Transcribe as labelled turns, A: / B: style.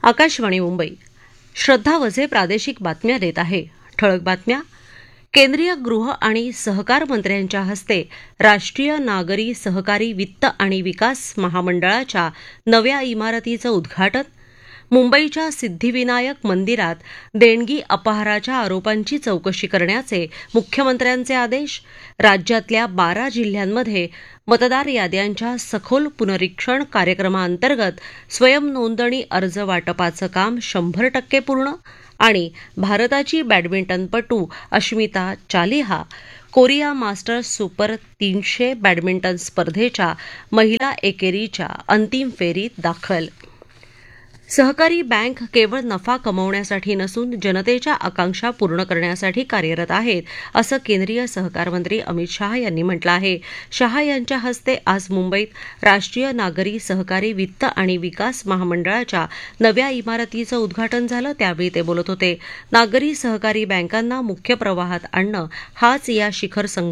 A: आकाशवाणी मुंबई. श्रद्धा वझे प्रादेशिक बातम्या देत आहे. ठळक बातम्या. केंद्रीय गृह आणि सहकार मंत्र्यांच्या हस्ते राष्ट्रीय नागरी सहकारी वित्त आणि विकास महामंडळाच्या नव्या इमारतीचं उद्घाटन. मुंबईच्या सिद्धिविनायक मंदिरात देणगी अपहाराच्या आरोपांची चौकशी करण्याचे मुख्यमंत्र्यांचे आदेश. राज्यातल्या 12 जिल्ह्यांमध्ये मतदार याद्यांच्या सखोल पुनरीक्षण कार्यक्रमाअंतर्गत स्वयंनोंदणी अर्ज वाटपाचं काम 100% पूर्ण. आणि भारताची बॅडमिंटनपटू Ashmita Chaliha Korea masters super 300 badminton स्पर्धेच्या महिला एकेरीच्या अंतिम फेरीत दाखल. सहकारी बँक केवळ नफा कमवण्यासाठी नसून जनतेच्या आकांक्षा पूर्ण करण्यासाठी कार्यरत आहेत, असं केंद्रीय सहकार मंत्री अमित शाह यांनी म्हटलं आहे. शाह यांच्या हस्ते आज मुंबईत राष्ट्रीय नागरी सहकारी वित्त आणि विकास महामंडळाच्या नव्या इमारतीचं उद्घाटन झालं, त्यावेळी ते बोलत होते. नागरी सहकारी बँकांना मुख्य प्रवाहात आणणं हाच या शिखर